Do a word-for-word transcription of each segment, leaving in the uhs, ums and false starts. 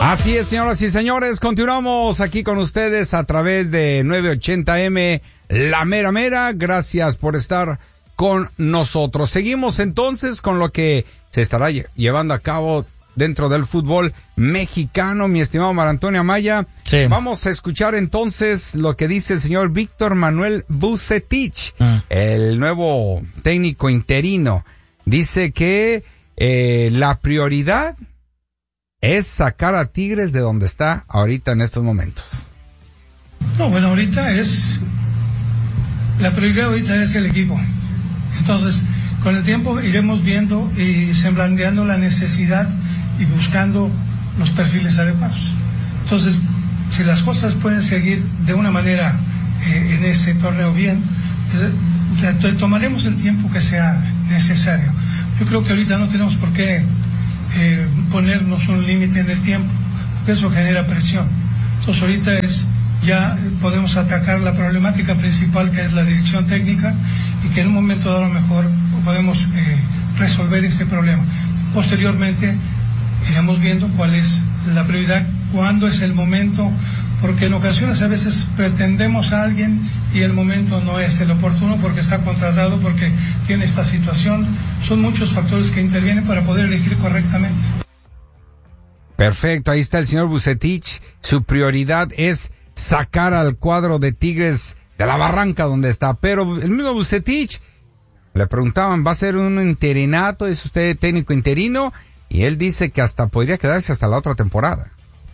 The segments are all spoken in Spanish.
Así es, señoras y señores, continuamos aquí con ustedes a través de novecientos ochenta eme, La Mera Mera. Gracias por estar con nosotros. Seguimos entonces con lo que se estará llevando a cabo dentro del fútbol mexicano, mi estimado Mar Antonio Amaya. Sí. Vamos a escuchar entonces lo que dice el señor Víctor Manuel Vucetich, mm. el nuevo técnico interino. Dice que eh, la prioridad es sacar a Tigres de donde está ahorita en estos momentos. No, bueno, ahorita es, la prioridad ahorita es el equipo. Entonces, con el tiempo iremos viendo y semblandeando la necesidad y buscando los perfiles adecuados. Entonces, si las cosas pueden seguir de una manera eh, en ese torneo bien, eh, tomaremos el tiempo que sea necesario. Yo creo que ahorita no tenemos por qué eh, ponernos un límite en el tiempo, porque eso genera presión. Entonces, ahorita es ya podemos atacar la problemática principal, que es la dirección técnica, y que en un momento dado a lo mejor podemos eh, resolver ese problema. Posteriormente iremos viendo cuál es la prioridad, cuándo es el momento, porque en ocasiones a veces pretendemos a alguien y el momento no es el oportuno porque está contratado, porque tiene esta situación. Son muchos factores que intervienen para poder elegir correctamente. Perfecto, ahí está el señor Vucetich. Su prioridad es sacar al cuadro de Tigres de la barranca donde está, pero el mismo Vucetich le preguntaban, ¿va a ser un interinato? ¿Es usted técnico interino? Y él dice que hasta podría quedarse hasta la otra temporada.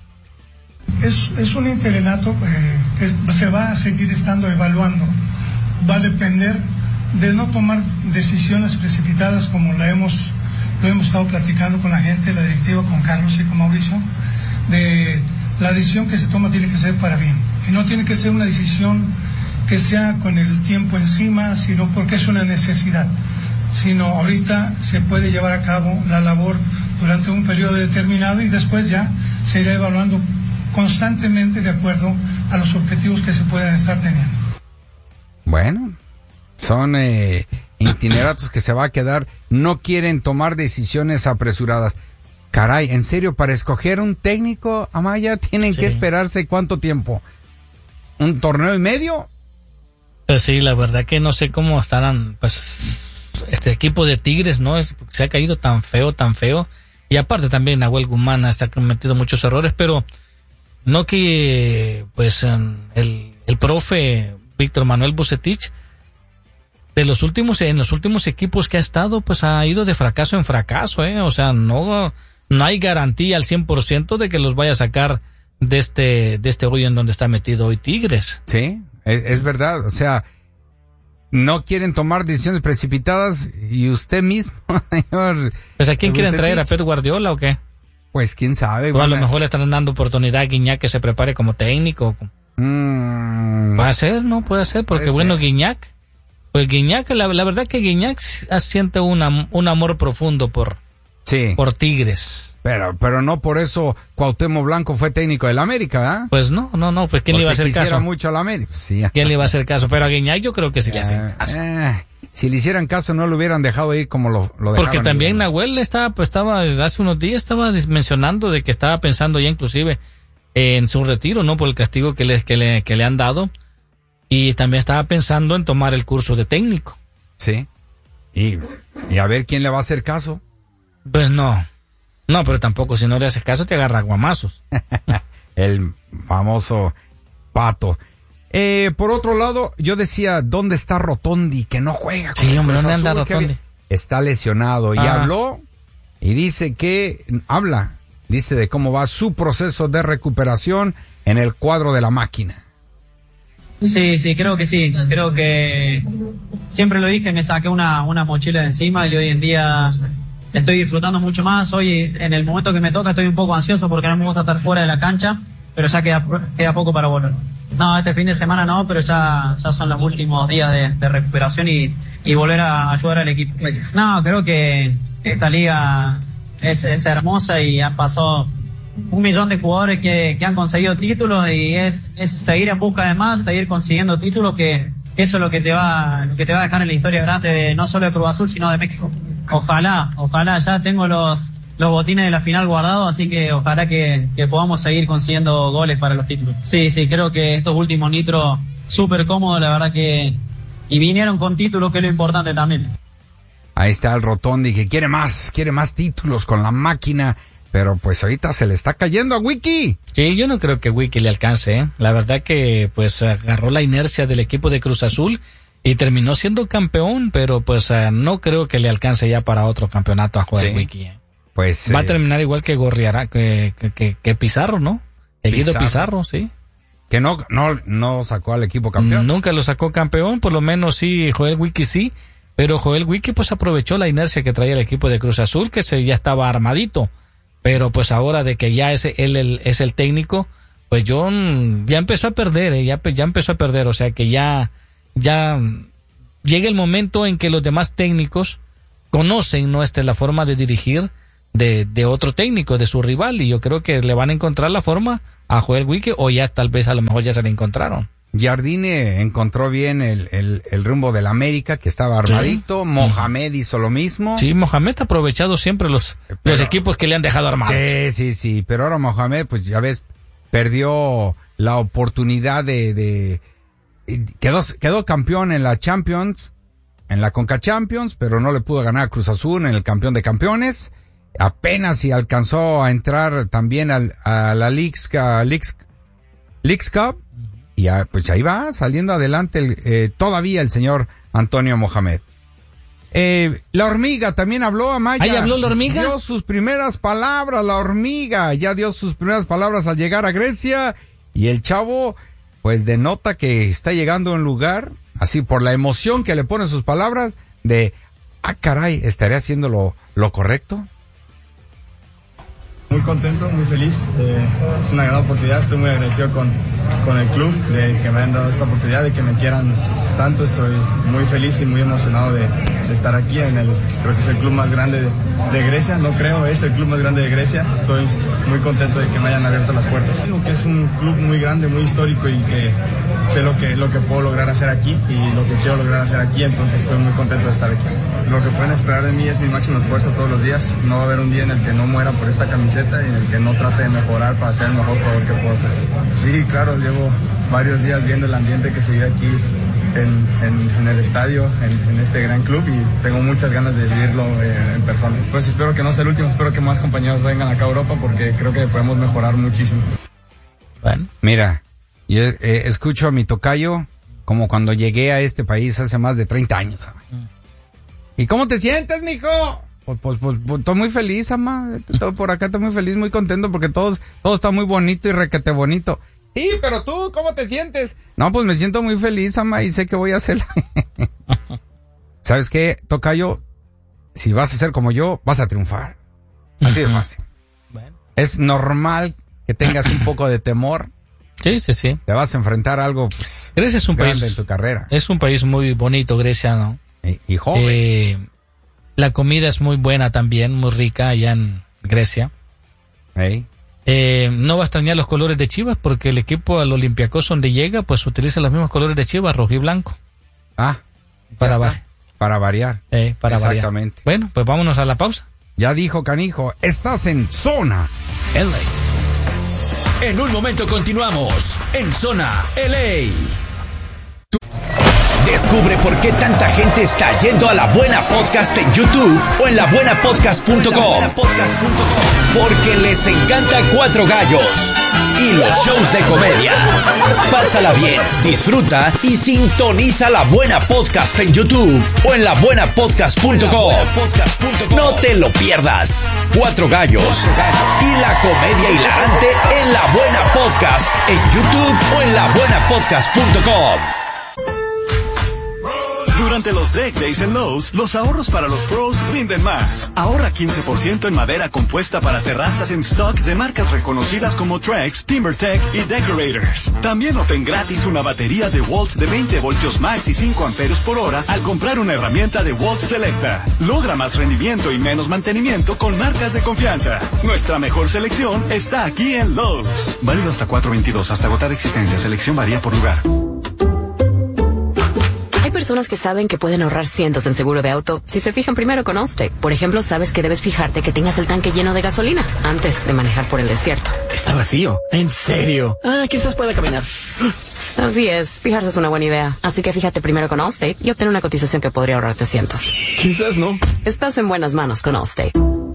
Es, es un interinato eh, que se va a seguir estando evaluando. Va a depender de no tomar decisiones precipitadas como la hemos, lo hemos estado platicando con la gente, la directiva, con Carlos y con Mauricio, de la decisión que se toma tiene que ser para bien. Y no tiene que ser una decisión que sea con el tiempo encima, sino porque es una necesidad. Sino ahorita se puede llevar a cabo la labor durante un periodo determinado y después ya se irá evaluando constantemente de acuerdo a los objetivos que se puedan estar teniendo. Bueno, son eh, itineratos que se va a quedar, no quieren tomar decisiones apresuradas. Caray, en serio, para escoger un técnico, Amaya, tienen sí. que esperarse ¿cuánto tiempo? ¿Un torneo y medio? Pues sí, la verdad que no sé cómo estarán, pues, este equipo de Tigres, ¿no? Es, se ha caído tan feo, tan feo. Y aparte también Nahuel Guzmán ha cometido muchos errores, pero no que, pues, el, el profe Víctor Manuel Vucetich, de los últimos, en los últimos equipos que ha estado, pues ha ido de fracaso en fracaso, ¿eh? O sea, no, no hay garantía al cien por ciento de que los vaya a sacar de este, de este hoyo en donde está metido hoy Tigres. Sí, es, es verdad, o sea, no quieren tomar decisiones precipitadas y usted mismo, señor. Pues ¿a quién quieren traer? ¿A Pep Guardiola o qué? Pues quién sabe. O a lo mejor le están dando oportunidad a Guiñac que se prepare como técnico. Mm, puede ser, ¿no? Puede ser, porque puede bueno, ser. Guiñac, pues Guiñac, la, la verdad que Guiñac siente una, un amor profundo por, sí. por Tigres. Pero, pero no por eso Cuauhtémoc Blanco fue técnico del América, ¿verdad? Pues no, no, no, pues ¿quién porque le iba a hacer quisiera caso? mucho al América. Sí. ¿Quién le iba a hacer caso? Pero a Guiñac yo creo que sí eh, le hacen caso. Eh, si le hicieran caso no lo hubieran dejado ir como lo, lo dejaron. Porque también ir, ¿no? Nahuel estaba, pues estaba, hace unos días estaba mencionando de que estaba pensando ya inclusive en su retiro, ¿no? Por el castigo que le, que le, que le han dado. Y también estaba pensando en tomar el curso de técnico. Sí. Y, y a ver quién le va a hacer caso. Pues no. No, pero tampoco si no le haces caso te agarra guamazos. El famoso Pato. Eh, por otro lado, yo decía, ¿dónde está Rotondi? Que no juega. Sí, hombre, ¿dónde anda Rotondi? Está lesionado y ah. habló y dice que, habla, dice de cómo va su proceso de recuperación en el cuadro de la máquina. Sí, sí, creo que sí. Creo que siempre lo dije, me saqué una, una mochila de encima y hoy en día estoy disfrutando mucho más. Hoy, en el momento que me toca, estoy un poco ansioso porque no me gusta estar fuera de la cancha, pero ya queda, queda poco para volver. No, este fin de semana no, pero ya, ya son los últimos días de, de recuperación y, y volver a ayudar al equipo. No, creo que esta liga es, es hermosa y han pasado un millón de jugadores que, que han conseguido títulos y es, es seguir en busca de más, seguir consiguiendo títulos, que eso es lo que te va, lo que te va a dejar en la historia grande de, no solo de Cruz Azul, sino de México. Ojalá, ojalá, ya tengo los, los botines de la final guardados, así que ojalá que, que podamos seguir consiguiendo goles para los títulos. Sí, sí, creo que estos últimos nitros súper cómodos, la verdad que... Y vinieron con títulos, que es lo importante también. Ahí está el Rotondi que quiere más, quiere más títulos con la máquina, pero pues ahorita se le está cayendo a Wiki. Sí, yo no creo que Wiki le alcance, ¿eh? La verdad que pues agarró la inercia del equipo de Cruz Azul y terminó siendo campeón, pero pues uh, no creo que le alcance ya para otro campeonato a jugar sí. Wiki. ¿eh? Pues va eh, a terminar igual que Gorriara, que, que, que, que Pizarro, ¿no? Seguido Pizarro. Pizarro, sí. Que no, no, no sacó al equipo campeón. Nunca lo sacó campeón, por lo menos sí, Joel Wiki sí, pero Joel Wiki pues aprovechó la inercia que traía el equipo de Cruz Azul, que se ya estaba armadito, pero pues ahora de que ya es él el, es el técnico, pues yo ya empezó a perder, eh, ya, ya empezó a perder, o sea que ya, ya llega el momento en que los demás técnicos conocen, ¿no? Esta es la forma de dirigir de, de otro técnico, de su rival, y yo creo que le van a encontrar la forma a Joel Wiki, o ya tal vez a lo mejor ya se la encontraron. Jardine encontró bien el, el, el rumbo del América, que estaba armadito. Sí. Mohamed hizo lo mismo. Sí, Mohamed ha aprovechado siempre los, pero, los equipos que le han dejado armados. Sí, sí, sí, pero ahora Mohamed, pues ya ves, perdió la oportunidad de, de quedó, quedó campeón en la Champions, en la Conca Champions, pero no le pudo ganar a Cruz Azul en el campeón de campeones. Apenas si alcanzó a entrar también al, a la Leagues, a Leagues, Leagues Cup. Y ya, pues ahí va, saliendo adelante el, eh, todavía el señor Antonio Mohamed. Eh, la hormiga también habló, Amaya. ¿Ahí habló la hormiga? Dio sus primeras palabras, la hormiga. Ya dio sus primeras palabras al llegar a Grecia. Y el chavo, pues denota que está llegando a un lugar, así por la emoción que le pone sus palabras, de, ah, caray, ¿estaré haciendo lo, lo correcto? Muy contento, muy feliz, eh, es una gran oportunidad, estoy muy agradecido con, con el club de que me hayan dado esta oportunidad, de que me quieran tanto, estoy muy feliz y muy emocionado de, de estar aquí en el, creo que es el club más grande de, de Grecia, no creo, es el club más grande de Grecia, estoy muy contento de que me hayan abierto las puertas. Digo que es un club muy grande, muy histórico y que sé lo que, lo que puedo lograr hacer aquí y lo que quiero lograr hacer aquí, entonces estoy muy contento de estar aquí. Lo que pueden esperar de mí es mi máximo esfuerzo todos los días, no va a haber un día en el que no muera por esta camiseta y en el que no trate de mejorar para ser el mejor jugador que puedo ser. Sí, claro, llevo varios días viendo el ambiente que se vive aquí en, en, en el estadio, en, en este gran club y tengo muchas ganas de vivirlo eh, en persona. Pues espero que no sea el último, espero que más compañeros vengan acá a Europa porque creo que podemos mejorar muchísimo. Bueno, mira, yo eh, escucho a mi tocayo como cuando llegué a este país hace más de treinta años. Mm. ¿Y cómo te sientes, mijo? Pues, pues, pues, pues, estoy muy feliz, ama. Estoy por acá, estoy muy feliz, muy contento porque todos, todo está muy bonito y requete bonito. Sí, pero tú, ¿cómo te sientes? No, pues me siento muy feliz, ama, y sé que voy a hacer. ¿Sabes qué, tocayo? Si vas a ser como yo, vas a triunfar. Así de fácil. Bueno. Es normal que tengas un poco de temor. Sí, sí, sí. Te vas a enfrentar a algo, pues, Grecia es un grande país, en tu carrera. Es un país muy bonito, Grecia, ¿no? Y, y joven. Eh, la comida es muy buena también, muy rica allá en Grecia. Hey. Eh, no va a extrañar los colores de Chivas porque el equipo al Olympiacos donde llega, pues utiliza los mismos colores de Chivas, rojo y blanco. Ah, para, va- para variar. Eh, para Exactamente. variar. Bueno, pues vámonos a la pausa. Ya dijo Canijo, estás en Zona L A. En un momento continuamos en Zona L A. Descubre por qué tanta gente está yendo a La Buena Podcast en YouTube o en la buena podcast punto com. Porque les encanta Cuatro Gallos y los shows de comedia. Pásala bien, disfruta y sintoniza La Buena Podcast en YouTube o en la buena podcast punto com. No te lo pierdas. Cuatro Gallos y la comedia hilarante en La Buena Podcast en YouTube o en la buena podcast punto com. Durante los Deck Days en Lowe's, los ahorros para los pros rinden más. Ahorra quince por ciento en madera compuesta para terrazas en stock de marcas reconocidas como Trex, TimberTech y Decorators. También obtén gratis una batería de Walt de veinte voltios max y cinco amperios por hora al comprar una herramienta de Walt Selecta. Logra más rendimiento y menos mantenimiento con marcas de confianza. Nuestra mejor selección está aquí en Lowe's. Válido hasta cuatro veintidós, hasta agotar existencia. Selección varía por lugar. Hay personas que saben que pueden ahorrar cientos en seguro de auto si se fijan primero con Allstate. Por ejemplo, sabes que debes fijarte que tengas el tanque lleno de gasolina antes de manejar por el desierto. Está vacío. ¿En serio? Ah, quizás pueda caminar. Así es, fijarse es una buena idea. Así que fíjate primero con Allstate y obtén una cotización que podría ahorrarte cientos. Quizás no. Estás en buenas manos con Allstate.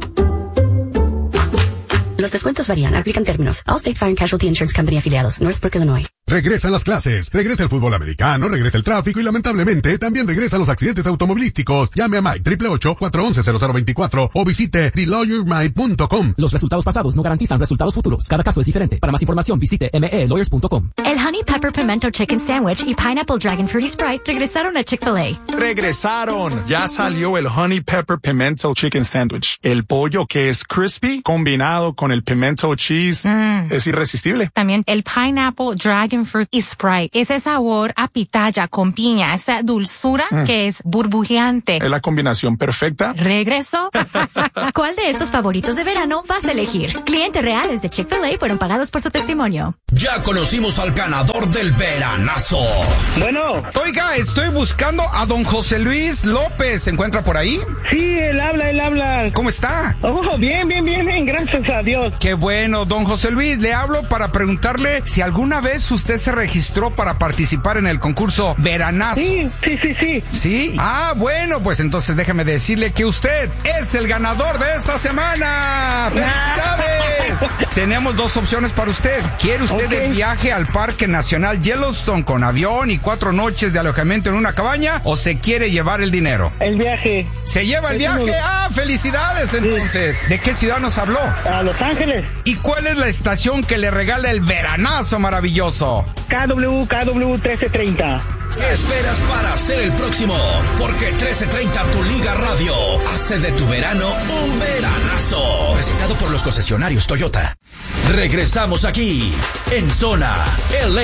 Los descuentos varían, aplican términos. Allstate Fire and Casualty Insurance Company afiliados, Northbrook, Illinois. Regresan las clases, regresa el fútbol americano, regresa el tráfico y lamentablemente también regresan los accidentes automovilísticos. Llame a Mike ocho ocho ocho, cuatro uno uno, cero cero dos cuatro o visite the lawyer mike punto com. Los resultados pasados no garantizan resultados futuros. Cada caso es diferente. Para más información visite m e lawyers punto com. El Honey Pepper Pimento Chicken Sandwich y Pineapple Dragon Fruity Sprite regresaron a Chick-fil-A. ¡Regresaron! Ya salió el Honey Pepper Pimento Chicken Sandwich. El pollo que es crispy combinado con el pimento cheese mm. es irresistible. También el Pineapple Dragon Fruit y Sprite. Ese sabor a pitaya con piña, esa dulzura mm. que es burbujeante. Es la combinación perfecta. ¿Regresó? ¿Cuál de estos favoritos de verano vas a elegir? Clientes reales de Chick-fil-A fueron pagados por su testimonio. Ya conocimos al ganador del veranazo. Bueno. Oiga, estoy buscando a don José Luis López. ¿Se encuentra por ahí? Sí, él habla, él habla. ¿Cómo está? Oh, bien, bien, bien, bien, gracias a Dios. Qué bueno, don José Luis. Le hablo para preguntarle si alguna vez usted se registró para participar en el concurso Veranazo. Sí, sí, sí, sí. ¿Sí? Ah, bueno, pues entonces déjeme decirle que usted es el ganador de esta semana. ¡Felicidades! Tenemos dos opciones para usted. ¿Quiere usted okay. el viaje al Parque Nacional Yellowstone con avión y cuatro noches de alojamiento en una cabaña o se quiere llevar el dinero? El viaje. ¿Se lleva el viaje? Ah, felicidades entonces. Sí. ¿De qué ciudad nos habló? A Los Ángeles. ¿Y cuál es la estación que le regala el veranazo maravilloso? K W K W trece treinta. ¿Qué esperas para ser el próximo? Porque trece treinta Tu Liga Radio hace de tu verano un veranazo. Presentado por los concesionarios Toyota. Regresamos aquí en Zona L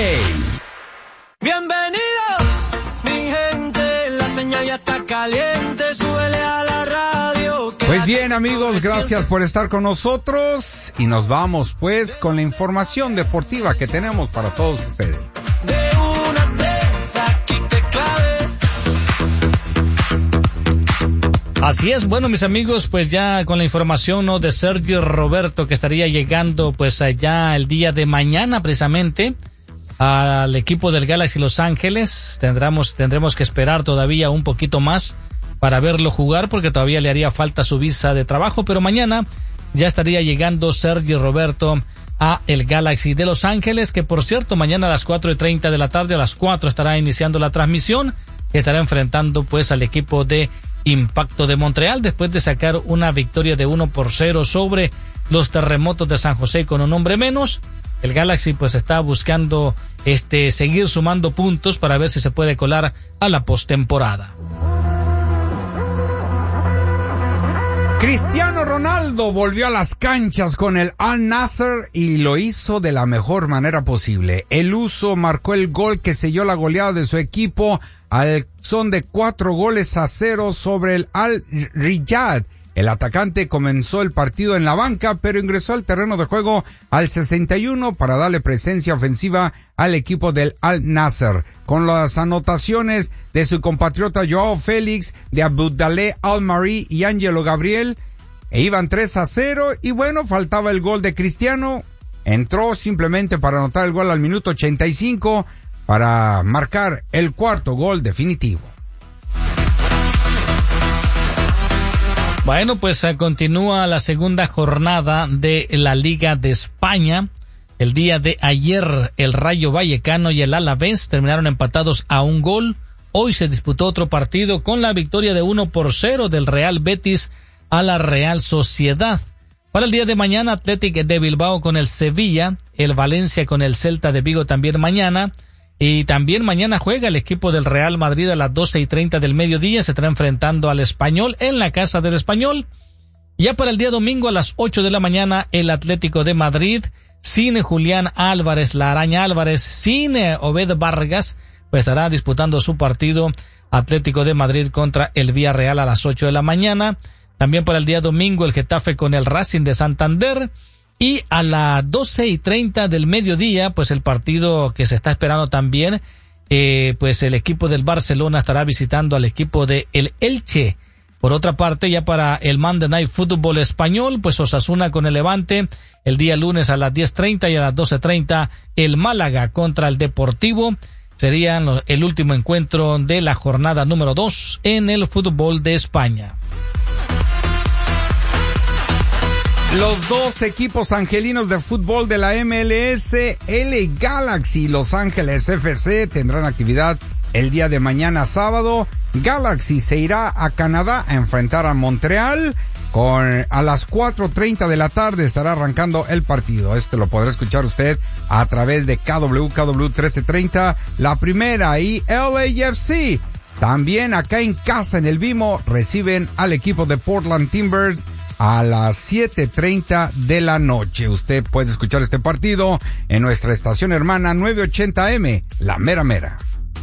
A. Bienvenido, mi gente, la señal ya está caliente, súbele a la radio. Pues bien, amigos, gracias por estar con nosotros y nos vamos pues con la información deportiva que tenemos para todos ustedes. De una vez aquí te clave. Así es, bueno, mis amigos, pues ya con la información, ¿no?, de Sergio Roberto, que estaría llegando pues allá el día de mañana precisamente al equipo del Galaxy Los Ángeles. Tendremos, tendremos que esperar todavía un poquito más para verlo jugar porque todavía le haría falta su visa de trabajo, pero mañana ya estaría llegando Sergio Roberto a el Galaxy de Los Ángeles, que por cierto mañana a las cuatro y treinta de la tarde, a las cuatro estará iniciando la transmisión, que estará enfrentando pues al equipo de Impacto de Montreal después de sacar una victoria de uno por cero sobre los Terremotos de San José con un hombre menos. El Galaxy pues está buscando este seguir sumando puntos para ver si se puede colar a la postemporada. Cristiano Ronaldo volvió a las canchas con el Al-Nassr y lo hizo de la mejor manera posible. El luso marcó el gol que selló la goleada de su equipo al son de cuatro goles a cero sobre el Al-Riyad. El atacante comenzó el partido en la banca, pero ingresó al terreno de juego al sesenta y uno para darle presencia ofensiva al equipo del Al-Nassr. Con las anotaciones de su compatriota Joao Félix, de Abdoulaye Al-Mari y Ángelo Gabriel, e iban tres a cero, y bueno, faltaba el gol de Cristiano. Entró simplemente para anotar el gol al minuto ochenta y cinco para marcar el cuarto gol definitivo. Bueno, pues uh, continúa la segunda jornada de la Liga de España. El día de ayer, el Rayo Vallecano y el Alavés terminaron empatados a un gol. Hoy se disputó otro partido con la victoria de uno por cero del Real Betis a la Real Sociedad. Para el día de mañana, Athletic de Bilbao con el Sevilla, el Valencia con el Celta de Vigo también mañana. Y también mañana juega el equipo del Real Madrid a las doce y treinta del mediodía. Se estará enfrentando al Español en la casa del Español. Ya para el día domingo a las ocho de la mañana, el Atlético de Madrid, sin Julián Álvarez, la Araña Álvarez, sin Obed Vargas, pues estará disputando su partido Atlético de Madrid contra el Villarreal a las ocho de la mañana. También para el día domingo, el Getafe con el Racing de Santander. Y a las doce y treinta del mediodía, pues el partido que se está esperando también, eh, pues el equipo del Barcelona estará visitando al equipo de el Elche. Por otra parte, ya para el Monday Night Football español, pues Osasuna con el Levante, el día lunes a las diez treinta y a las doce treinta el Málaga contra el Deportivo. Serían los, el último encuentro de la jornada número dos en el fútbol de España. Los dos equipos angelinos de fútbol de la M L S, L A Galaxy y Los Ángeles F C, tendrán actividad el día de mañana sábado. Galaxy se irá a Canadá a enfrentar a Montreal. Con, a las cuatro treinta de la tarde estará arrancando el partido. Este lo podrá escuchar usted a través de K W K W trece treinta, la primera, y L A F C. También acá en casa en el Vimo reciben al equipo de Portland Timbers a las siete treinta de la noche. Usted puede escuchar este partido en nuestra estación hermana nueve ochenta M, La Mera Mera.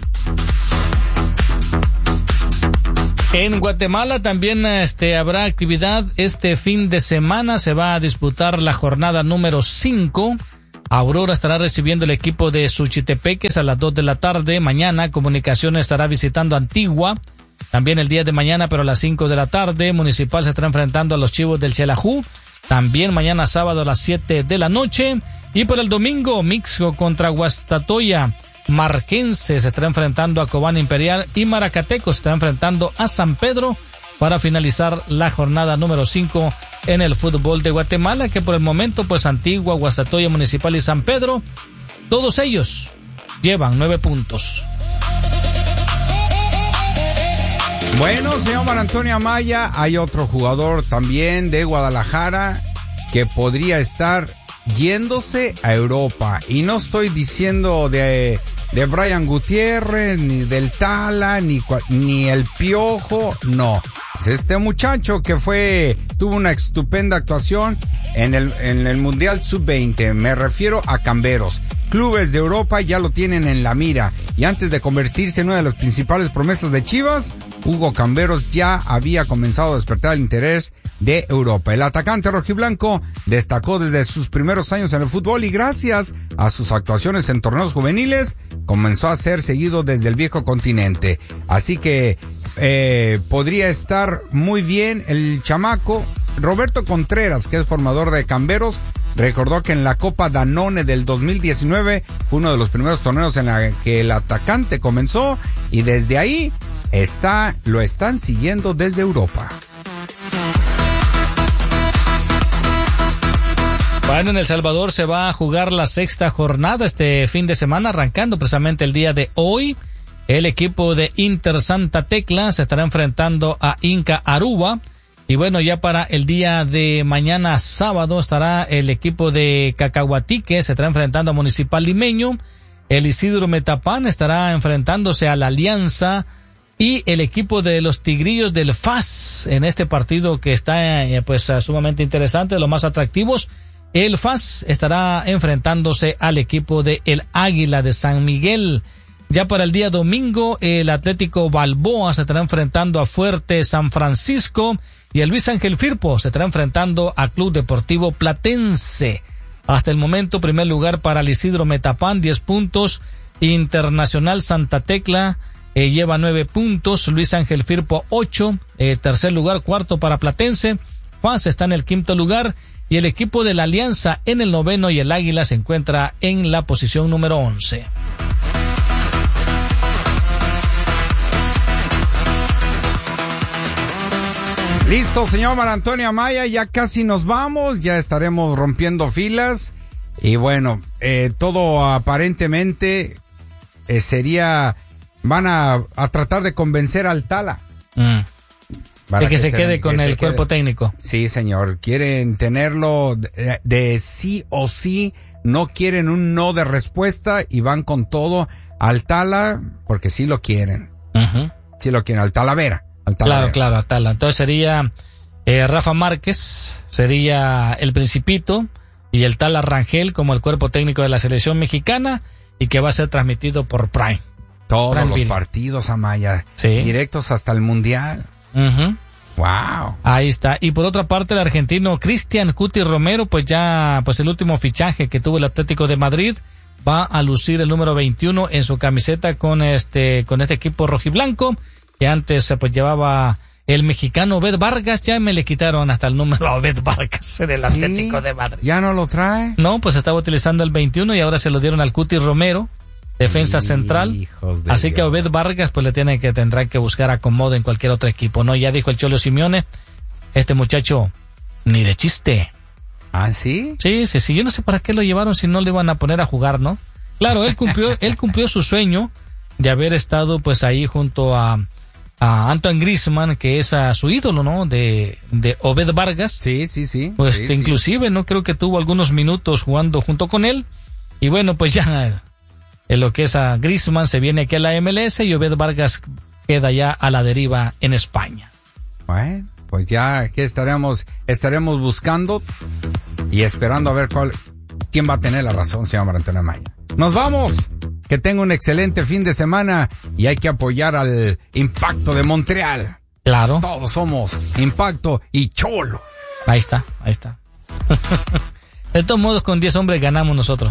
En Guatemala también este habrá actividad este fin de semana. Se va a disputar la jornada número cinco. Aurora estará recibiendo el equipo de Suchitepeques a las dos de la tarde. Mañana Comunicaciones estará visitando Antigua. También el día de mañana, pero a las cinco de la tarde, Municipal se estará enfrentando a los Chivos del Xelajú. También mañana sábado a las siete de la noche. Y por el domingo, Mixco contra Guastatoya. Marquense se estará enfrentando a Cobán Imperial y Maracateco se estará enfrentando a San Pedro para finalizar la jornada número cinco en el fútbol de Guatemala, que por el momento, pues Antigua, Guastatoya, Municipal y San Pedro, todos ellos llevan nueve puntos. Bueno, señor Mar Antonio Amaya, hay otro jugador también de Guadalajara que podría estar yéndose a Europa. Y no estoy diciendo de, de Brian Gutiérrez, ni del Tala, ni, ni el Piojo, no. Es este muchacho que fue, tuvo una estupenda actuación en el, en el Mundial sub veinte. Me refiero a Camberos. Clubes de Europa ya lo tienen en la mira. Y antes de convertirse en una de las principales promesas de Chivas, Hugo Camberos ya había comenzado a despertar el interés de Europa. El atacante rojiblanco destacó desde sus primeros años en el fútbol y gracias a sus actuaciones en torneos juveniles comenzó a ser seguido desde el viejo continente. Así que eh, podría estar muy bien el chamaco. Roberto Contreras, que es formador de Camberos, recordó que en la Copa Danone del dos mil diecinueve fue uno de los primeros torneos en la que el atacante comenzó y desde ahí está, lo están siguiendo desde Europa. Bueno, en El Salvador se va a jugar la sexta jornada este fin de semana, arrancando precisamente el día de hoy. El equipo de Inter Santa Tecla se estará enfrentando a Inca Aruba. Y bueno, ya para el día de mañana sábado estará el equipo de Cacahuatique, se estará enfrentando a Municipal Limeño. El Isidro Metapán estará enfrentándose a la Alianza y el equipo de los Tigrillos del F A S en este partido que está eh, pues sumamente interesante, de los más atractivos. El F A S estará enfrentándose al equipo de el Águila de San Miguel. Ya para el día domingo, el Atlético Balboa se estará enfrentando a Fuerte San Francisco y el Luis Ángel Firpo se estará enfrentando a Club Deportivo Platense. Hasta el momento, primer lugar para el Isidro Metapán, diez puntos. Internacional Santa Tecla eh, lleva nueve puntos. Luis Ángel Firpo, ocho. Eh, tercer lugar, cuarto para Platense. F A S está en el quinto lugar. Y el equipo de la Alianza en el noveno y el Águila se encuentra en la posición número once. Listo, señor Mar Antonio Amaya, ya casi nos vamos, ya estaremos rompiendo filas y bueno, eh, todo aparentemente eh, sería, van a, a tratar de convencer al Tala. Mm. De que, que se quede con que el cuerpo quede. técnico. Sí, señor, quieren tenerlo de, de sí o sí, no quieren un no de respuesta y van con todo al Tala porque sí lo quieren. Uh-huh. Sí lo quieren, al Talavera. Claro, claro, Atala. Entonces sería eh, Rafa Márquez, sería el Principito y el Tala Rangel como el cuerpo técnico de la selección mexicana y que va a ser transmitido por Prime. Todos Prime los Video. partidos, Amaya, sí. Directos hasta el Mundial. Uh-huh. Wow. Ahí está. Y por otra parte, el argentino Cristian Cuti Romero, pues ya, pues el último fichaje que tuvo el Atlético de Madrid, va a lucir el número veintiuno en su camiseta con este con este equipo rojiblanco, que antes pues llevaba el mexicano Obed Vargas. Ya me le quitaron hasta el número a Obed Vargas en el ¿Sí? Atlético de Madrid. ¿Ya no lo trae? No, pues estaba utilizando el veintiuno y ahora se lo dieron al Cuti Romero, defensa central. Hijos de Así que a Dios. Obed Vargas pues le tiene que tendrá que buscar acomodo en cualquier otro equipo, ¿no? Ya dijo el Cholo Simeone, este muchacho ni de chiste. ¿Ah, sí? Sí, sí, sí. Yo no sé para qué lo llevaron si no le iban a poner a jugar, ¿no? Claro, él cumplió, él cumplió su sueño de haber estado pues ahí junto a, a Antoine Griezmann, que es a su ídolo, ¿no? De, de Obed Vargas. Sí, sí, sí. Pues sí, este, sí. inclusive, ¿no? Creo que tuvo algunos minutos jugando junto con él. Y bueno, pues ya en lo que es a Griezmann se viene aquí a la M L S y Obed Vargas queda ya a la deriva en España. Bueno, pues ya aquí estaremos, estaremos buscando y esperando a ver cuál, quién va a tener la razón, señor Marantonio Maya. ¡Nos vamos! Que tenga un excelente fin de semana y hay que apoyar al Impacto de Montreal. Claro. Todos somos Impacto y Cholo. Ahí está, ahí está. De todos modos, con diez hombres ganamos nosotros.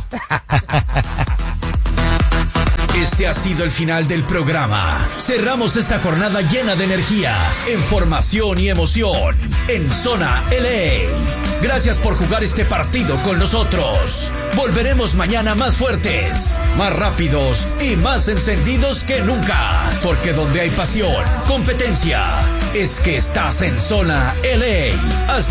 Este ha sido el final del programa. Cerramos esta jornada llena de energía, información y emoción en Zona L A. Gracias por jugar este partido con nosotros. Volveremos mañana más fuertes, más rápidos y más encendidos que nunca. Porque donde hay pasión, competencia, es que estás en Zona L A. Hasta